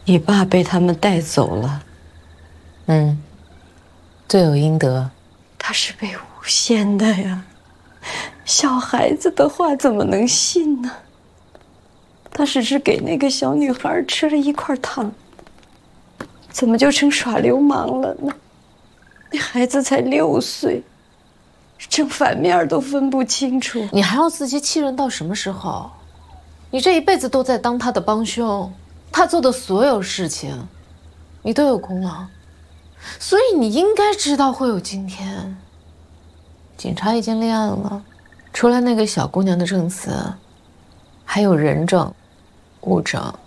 你爸被他们带走了。 罪有应得。 他是被诬陷的呀，小孩子的话怎么能信呢？他只是给那个小女孩吃了一块糖，怎么就成耍流氓了呢？那孩子才6岁，正反面都分不清楚。 你还要自欺欺人到什么时候？你这一辈子都在当他的帮凶，他做的所有事情，你都有功劳，所以你应该知道会有今天。警察已经立案了，除了那个小姑娘的证词，还有人证、物证。